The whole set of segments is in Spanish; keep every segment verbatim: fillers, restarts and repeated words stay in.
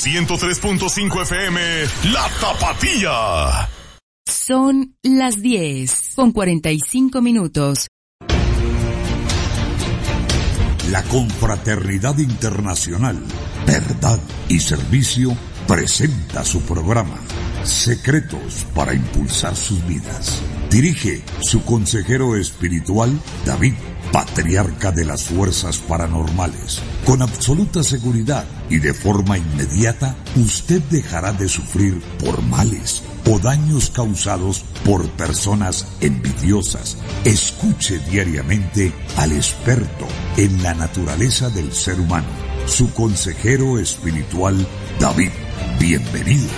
ciento tres punto cinco F M, La Tapatía. Son las diez con cuarenta y cinco minutos. La Confraternidad Internacional, Verdad y Servicio presenta su programa Secretos para Impulsar Sus Vidas. Dirige su consejero espiritual, David, patriarca de las fuerzas paranormales. Con absoluta seguridad y de forma inmediata, usted dejará de sufrir por males o daños causados por personas envidiosas. Escuche diariamente al experto en la naturaleza del ser humano, su consejero espiritual, David. Bienvenidos.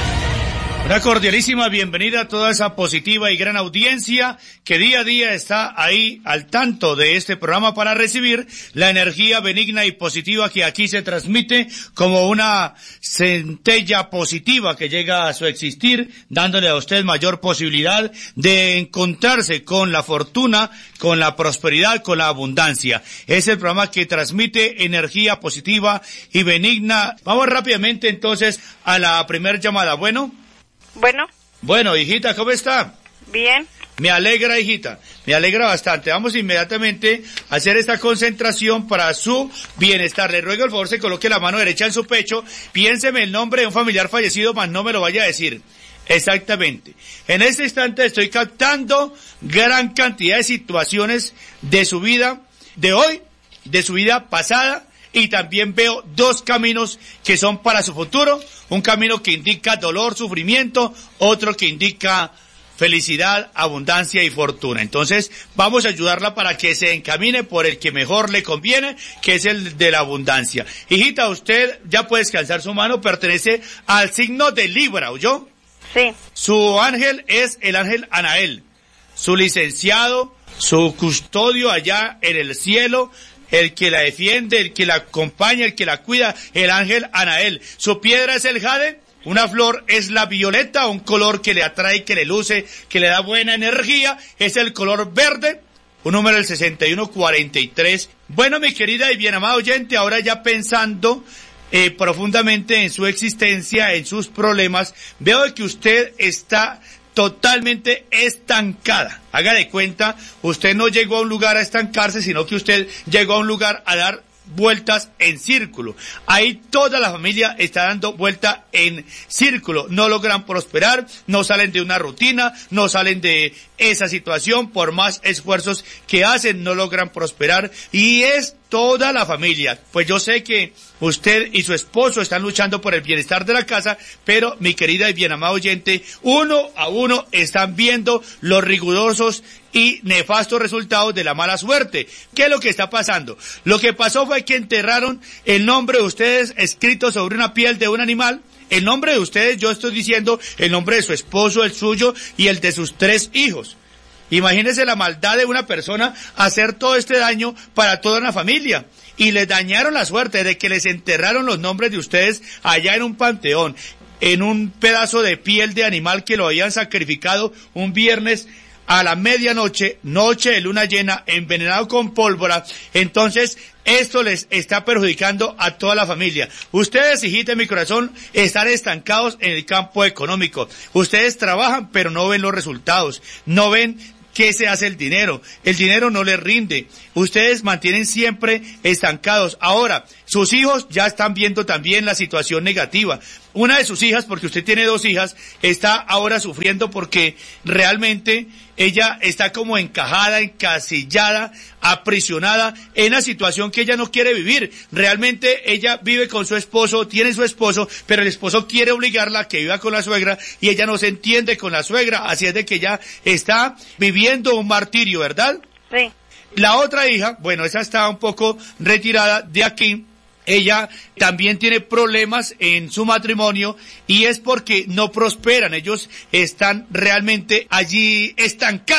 Una cordialísima bienvenida a toda esa positiva y gran audiencia que día a día está ahí al tanto de este programa para recibir la energía benigna y positiva que aquí se transmite como una centella positiva que llega a su existir, dándole a usted mayor posibilidad de encontrarse con la fortuna, con la prosperidad, con la abundancia. Es el programa que transmite energía positiva y benigna. Vamos rápidamente entonces a la primer llamada. Bueno. Bueno. Bueno, hijita, ¿cómo está? Bien. Me alegra, hijita, me alegra bastante. Vamos inmediatamente a hacer esta concentración para su bienestar. Le ruego el favor se coloque la mano derecha en su pecho, piénseme el nombre de un familiar fallecido, mas no me lo vaya a decir. Exactamente. En este instante estoy captando gran cantidad de situaciones de su vida de hoy, de su vida pasada, y también veo dos caminos que son para su futuro, un camino que indica dolor, sufrimiento, otro que indica felicidad, abundancia y fortuna. Entonces, vamos a ayudarla para que se encamine por el que mejor le conviene, que es el de la abundancia. Hijita, usted ya puede descansar su mano, pertenece al signo de Libra, ¿oyó? Sí. Su ángel es el ángel Anael, su licenciado, su custodio allá en el cielo, el que la defiende, el que la acompaña, el que la cuida, el ángel Anael. Su piedra es el jade, una flor es la violeta, un color que le atrae, que le luce, que le da buena energía, es el color verde, un número del sesenta y uno cuarenta y tres. Bueno, mi querida y bien amada oyente, ahora ya pensando eh, profundamente en su existencia, en sus problemas, veo que usted está totalmente estancada. Haga de cuenta, usted no llegó a un lugar a estancarse, sino que usted llegó a un lugar a dar vueltas en círculo. Ahí toda la familia está dando vuelta en círculo. No logran prosperar, no salen de una rutina, no salen de esa situación, por más esfuerzos que hacen, no logran prosperar. Y es toda la familia. Pues yo sé que usted y su esposo están luchando por el bienestar de la casa, pero mi querida y bien amada oyente, uno a uno están viendo los rigurosos y nefastos resultados de la mala suerte. ¿Qué es lo que está pasando? Lo que pasó fue que enterraron el nombre de ustedes escrito sobre una piel de un animal. El nombre de ustedes, yo estoy diciendo el nombre de su esposo, el suyo y el de sus tres hijos. Imagínese la maldad de una persona hacer todo este daño para toda una familia. Y les dañaron la suerte de que les enterraron los nombres de ustedes allá en un panteón, en un pedazo de piel de animal que lo habían sacrificado un viernes a la medianoche, noche de luna llena, envenenado con pólvora. Entonces, esto les está perjudicando a toda la familia. Ustedes, hijita de mi corazón, están estancados en el campo económico. Ustedes trabajan, pero no ven los resultados. No ven qué se hace el dinero. El dinero no les rinde. Ustedes mantienen siempre estancados. Ahora, sus hijos ya están viendo también la situación negativa. Una de sus hijas, porque usted tiene dos hijas, está ahora sufriendo porque realmente ella está como encajada, encasillada, aprisionada en una situación que ella no quiere vivir. Realmente ella vive con su esposo, tiene su esposo, pero el esposo quiere obligarla a que viva con la suegra y ella no se entiende con la suegra, así es de que ella está viviendo un martirio, ¿verdad? Sí. La otra hija, bueno, esa está un poco retirada de aquí. Ella también tiene problemas en su matrimonio y es porque no prosperan. Ellos están realmente allí estancados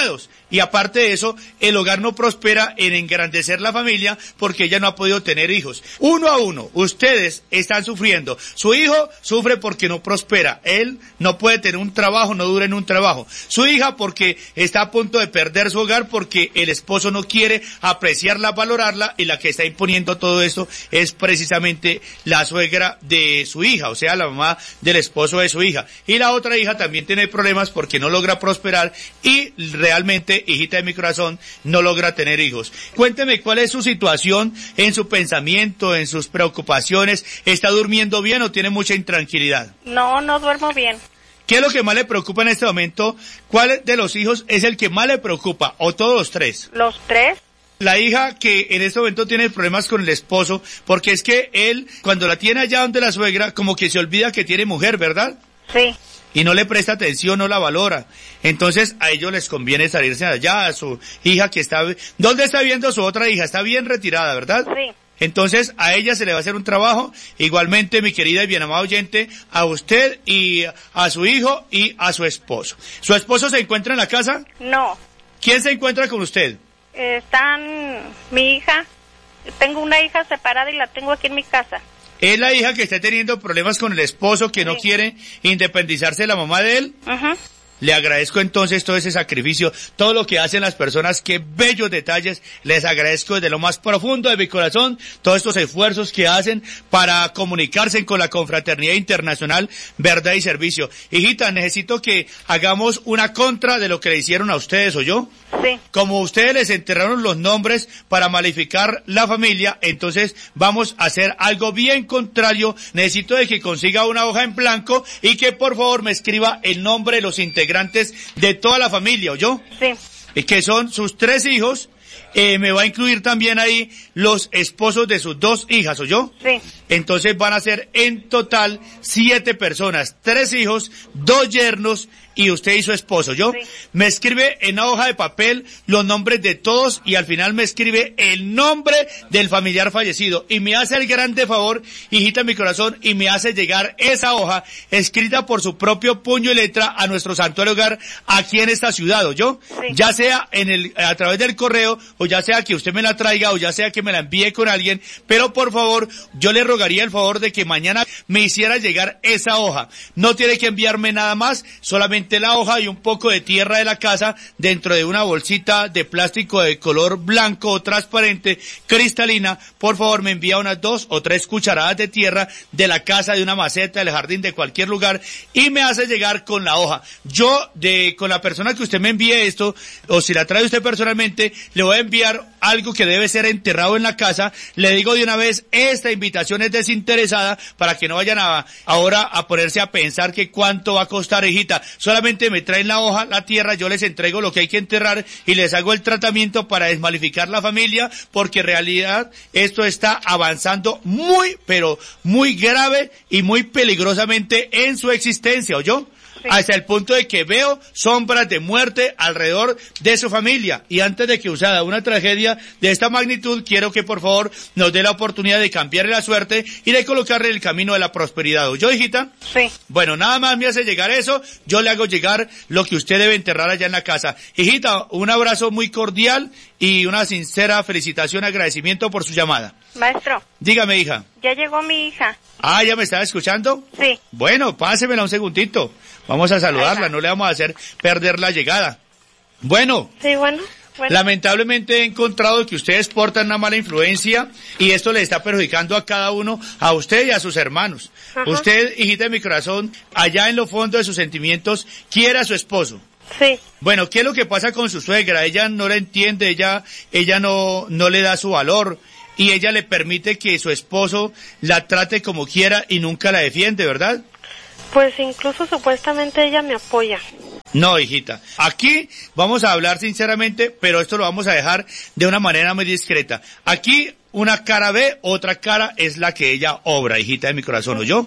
Y aparte de eso, el hogar no prospera en engrandecer la familia porque ella no ha podido tener hijos. Uno a uno, ustedes están sufriendo. Su hijo sufre porque no prospera. Él no puede tener un trabajo, no dura en un trabajo. Su hija porque está a punto de perder su hogar porque el esposo no quiere apreciarla, valorarla, y la que está imponiendo todo esto es precisamente la suegra de su hija, o sea, la mamá del esposo de su hija. Y la otra hija también tiene problemas porque no logra prosperar y realmente, hijita de mi corazón, no logra tener hijos. Cuénteme cuál es su situación en su pensamiento, en sus preocupaciones. ¿Está durmiendo bien o tiene mucha intranquilidad? No, no duermo bien. ¿Qué es lo que más le preocupa en este momento? ¿Cuál de los hijos es el que más le preocupa? ¿O todos los tres? Los tres. La hija que en este momento tiene problemas con el esposo, porque es que él, cuando la tiene allá donde la suegra, como que se olvida que tiene mujer, ¿verdad? Sí. Y no le presta atención, no la valora. Entonces a ellos les conviene salirse de allá, a su hija que está... ¿Dónde está viendo su otra hija? Está bien retirada, ¿verdad? Sí. Entonces a ella se le va a hacer un trabajo. Igualmente, mi querida y bien amada oyente, a usted y a su hijo y a su esposo. ¿Su esposo se encuentra en la casa? No. ¿Quién se encuentra con usted? Eh, están mi hija. Tengo una hija separada y la tengo aquí en mi casa. ¿Es la hija que está teniendo problemas con el esposo, que no Sí. quiere independizarse de la mamá de él? Ajá. Le agradezco entonces todo ese sacrificio, todo lo que hacen las personas, qué bellos detalles. Les agradezco desde lo más profundo de mi corazón todos estos esfuerzos que hacen para comunicarse con la confraternidad internacional, verdad y servicio. Hijita, necesito que hagamos una contra de lo que le hicieron a ustedes, ¿o yo? Sí. Como ustedes les enterraron los nombres para malificar la familia, entonces vamos a hacer algo bien contrario. Necesito de que consiga una hoja en blanco y que por favor me escriba el nombre de los integrantes de toda la familia, ¿oyó? Sí. Y que son sus tres hijos, eh, me va a incluir también ahí los esposos de sus dos hijas, ¿oyó? Sí. Entonces van a ser en total siete personas, tres hijos, dos yernos y usted y su esposo, ¿yo? Sí. Me escribe en una hoja de papel los nombres de todos y al final me escribe el nombre del familiar fallecido y me hace el grande favor, hijita de mi corazón, y me hace llegar esa hoja escrita por su propio puño y letra a nuestro santuario hogar aquí en esta ciudad, ¿yo? Sí. Ya sea en el, a través del correo o ya sea que usted me la traiga o ya sea que me la envíe con alguien, pero por favor, yo le rogaría el favor de que mañana me hiciera llegar esa hoja. No tiene que enviarme nada más, solamente la hoja y un poco de tierra de la casa dentro de una bolsita de plástico de color blanco o transparente, cristalina. Por favor, me envía unas dos o tres cucharadas de tierra de la casa, de una maceta, del jardín, de cualquier lugar, y me hace llegar con la hoja. Yo, de con la persona que usted me envíe esto, o si la trae usted personalmente, le voy a enviar algo que debe ser enterrado en la casa. Le digo de una vez, esta invitación es desinteresada para que no vayan a, ahora a ponerse a pensar que cuánto va a costar, hijita. Solamente me traen la hoja, la tierra, yo les entrego lo que hay que enterrar y les hago el tratamiento para desmalificar la familia, porque en realidad esto está avanzando muy, pero muy grave y muy peligrosamente en su existencia, ¿oyó? Sí. Hasta el punto de que veo sombras de muerte alrededor de su familia. Y antes de que usada una tragedia de esta magnitud, quiero que por favor nos dé la oportunidad de cambiarle la suerte y de colocarle el camino de la prosperidad. ¿Yo, hijita? Sí. Bueno, nada más me hace llegar eso, yo le hago llegar lo que usted debe enterrar allá en la casa. Hijita, un abrazo muy cordial y una sincera felicitación, agradecimiento por su llamada. Maestro. Dígame, hija. Ya llegó mi hija. Ah, ¿ya me estaba escuchando? Sí. Bueno, pásemela un segundito. Vamos a saludarla, no le vamos a hacer perder la llegada. Bueno. Sí, bueno. Bueno. Lamentablemente he encontrado que ustedes portan una mala influencia y esto le está perjudicando a cada uno, a usted y a sus hermanos. Ajá. Usted, hijita de mi corazón, allá en lo fondo de sus sentimientos, quiere a su esposo. Sí. Bueno, ¿qué es lo que pasa con su suegra? Ella no la entiende, ella, ella no, no le da su valor y ella le permite que su esposo la trate como quiera y nunca la defiende, ¿verdad? Pues incluso supuestamente ella me apoya. No, hijita. Aquí vamos a hablar sinceramente, pero esto lo vamos a dejar de una manera muy discreta. Aquí una cara ve, otra cara es la que ella obra, hijita de mi corazón, ¿o yo?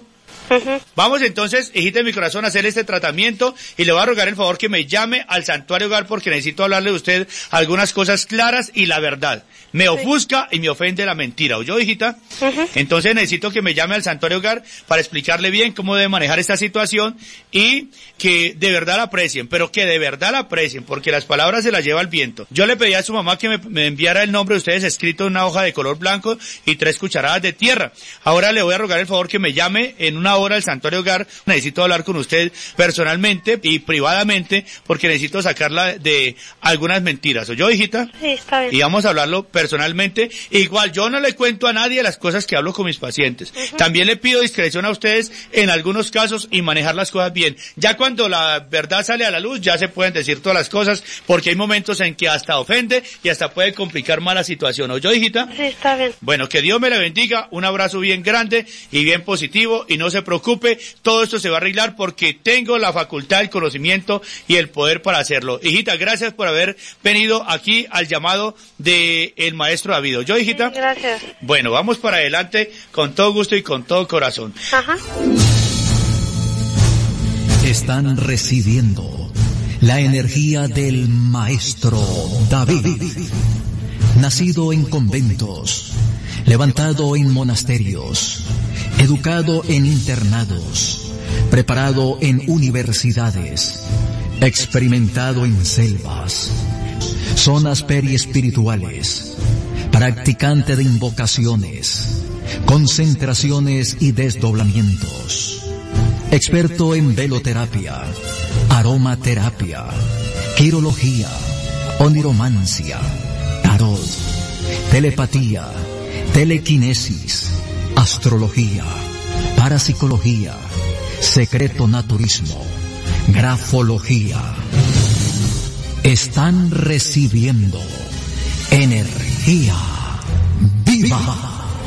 Uh-huh. Vamos entonces, hijita de mi corazón, a hacer este tratamiento y le voy a rogar el favor que me llame al Santuario Hogar porque necesito hablarle de usted algunas cosas claras y la verdad. Me ofusca y me ofende la mentira, ¿oyó, hijita? Uh-huh. Entonces necesito que me llame al Santuario Hogar para explicarle bien cómo debe manejar esta situación y que de verdad la aprecien, pero que de verdad la aprecien, porque las palabras se las lleva el viento. Yo le pedí a su mamá que me, me enviara el nombre de ustedes escrito en una hoja de color blanco y tres cucharadas de tierra. Ahora le voy a rogar el favor que me llame en una hora al Santuario Hogar. Necesito hablar con usted personalmente y privadamente porque necesito sacarla de algunas mentiras. ¿Oyó, hijita? Sí, está bien. Y vamos a hablarlo personalmente. Igual yo no le cuento a nadie las cosas que hablo con mis pacientes. Uh-huh. También le pido discreción a ustedes en algunos casos y manejar las cosas bien. Ya cuando la verdad sale a la luz ya se pueden decir todas las cosas porque hay momentos en que hasta ofende y hasta puede complicar más la situación. ¿Oyó, hijita? Sí, está bien. Bueno, que Dios me la bendiga. Un abrazo bien grande y bien positivo y no se preocupe, todo esto se va a arreglar porque tengo la facultad, el conocimiento y el poder para hacerlo. Hijita, gracias por haber venido aquí al llamado de el maestro David. ¿Yo, hijita? Sí, gracias. Bueno, vamos para adelante con todo gusto y con todo corazón. Ajá. Están recibiendo la energía del maestro David. Nacido en conventos, levantado en monasterios, educado en internados, preparado en universidades, experimentado en selvas, zonas periespirituales, practicante de invocaciones, concentraciones y desdoblamientos, experto en veloterapia, aromaterapia, quirología, oniromancia, tarot, telepatía, telequinesis, astrología, parapsicología, secreto naturismo, grafología. Están recibiendo energía viva.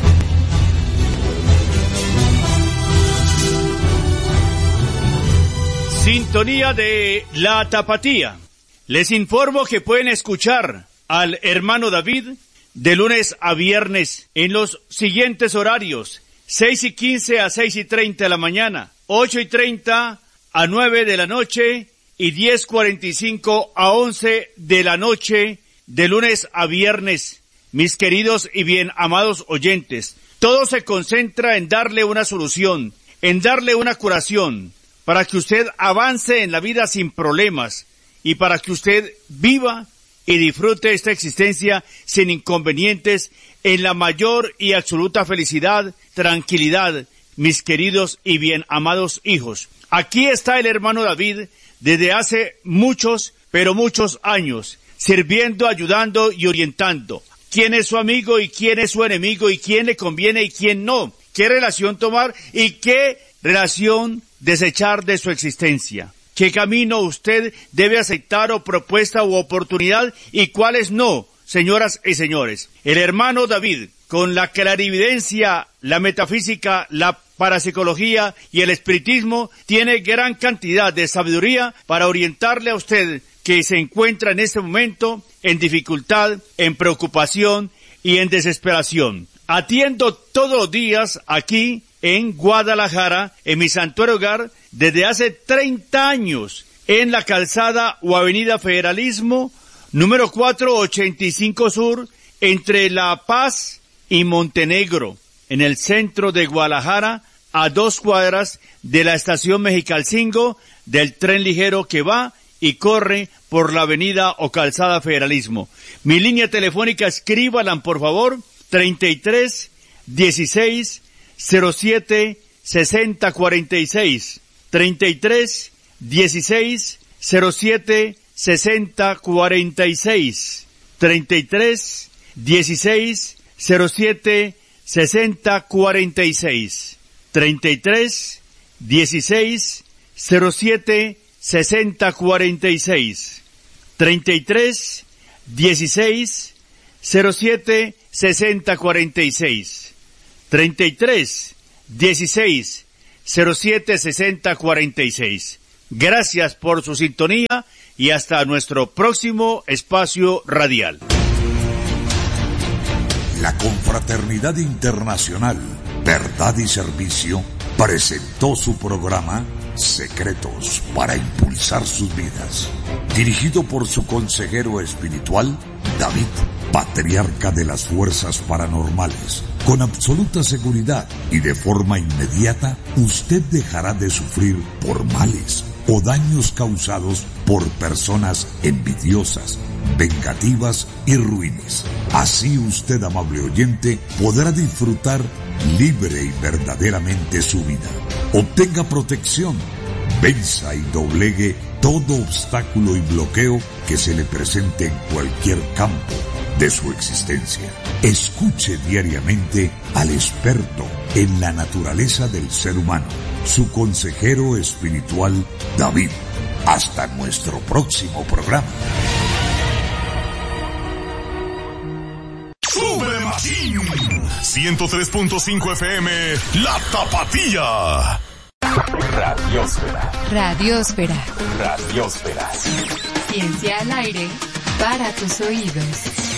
Sintonía de La Tapatía. Les informo que pueden escuchar al hermano David de lunes a viernes en los siguientes horarios: seis y quince a seis y treinta de la mañana, ocho y treinta a nueve de la noche y diez cuarenta y cinco a once de la noche de lunes a viernes. Mis queridos y bien amados oyentes, todo se concentra en darle una solución, en darle una curación, para que usted avance en la vida sin problemas y para que usted viva y disfrute esta existencia sin inconvenientes en la mayor y absoluta felicidad, tranquilidad, mis queridos y bien amados hijos. Aquí está el hermano David desde hace muchos, pero muchos años, sirviendo, ayudando y orientando. ¿Quién es su amigo y quién es su enemigo y quién le conviene y quién no? ¿Qué relación tomar y qué relación desechar de su existencia? ¿Qué camino usted debe aceptar o propuesta u oportunidad y cuáles no, señoras y señores? El hermano David, con la clarividencia, la metafísica, la parapsicología y el espiritismo, tiene gran cantidad de sabiduría para orientarle a usted que se encuentra en este momento en dificultad, en preocupación y en desesperación. Atiendo todos los días aquí en Guadalajara, en mi Santuario Hogar, desde hace treinta años, en la calzada o avenida Federalismo, número cuatrocientos ochenta y cinco Sur, entre La Paz y Montenegro, en el centro de Guadalajara, a dos cuadras de la estación Mexicalcingo, del tren ligero que va y corre por la avenida o calzada Federalismo. Mi línea telefónica, escríbalan por favor, treinta y tres, dieciséis, cero siete, sesenta cuarenta y seis, treinta y tres, dieciséis, cero siete, sesenta cuarenta y seis, treinta y tres, dieciséis, cero siete, sesenta cuarenta y seis, treinta y tres, dieciséis, cero siete, sesenta cuarenta y seis, treinta y tres, dieciséis, cero siete, sesenta cuarenta y seis, treinta y tres, dieciséis, cero siete, sesenta cuarenta y seis. Gracias por su sintonía y hasta nuestro próximo espacio radial. La Confraternidad Internacional, Verdad y Servicio, presentó su programa Secretos para impulsar sus vidas, dirigido por su consejero espiritual, David, patriarca de las fuerzas paranormales. Con absoluta seguridad y de forma inmediata, usted dejará de sufrir por males o daños causados por personas envidiosas, vengativas y ruines. Así usted, amable oyente, podrá disfrutar libre y verdaderamente su vida. Obtenga protección, venza y doblegue todo obstáculo y bloqueo que se le presente en cualquier campo de su existencia. Escuche diariamente al experto en la naturaleza del ser humano, su consejero espiritual, David. Hasta nuestro próximo programa. ¡Sube Machín! ciento tres punto cinco F M, La Tapatía. Radiosfera. Radiosfera. Radiosfera. Ciencia al aire para tus oídos.